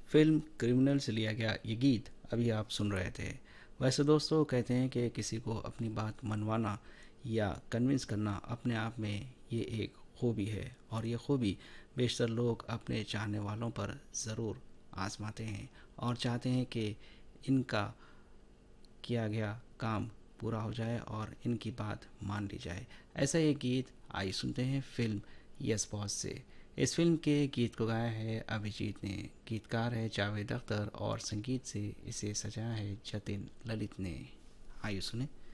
Film criminal से लिया गया ये गीत अभी आप सुन रहे थे। वैसे दोस्तों कहते हैं कि किसी को अपनी बात मनवाना या कन्विंस करना अपने आप में ये एक खूबी है, और ये खूबी बेशतर लोग अपने चाहने वालों पर ज़रूर आजमाते हैं और चाहते हैं कि इनका किया गया काम पूरा हो जाए और इनकी बात मान ली जाए। ऐसा एक गीत आइए सुनते हैं फिल्म यस बॉस से। इस फिल्म के गीत को गाया है अभिजीत ने, गीतकार है जावेद अख्तर और संगीत से इसे सजाया है जतिन ललित ने। आइए सुने।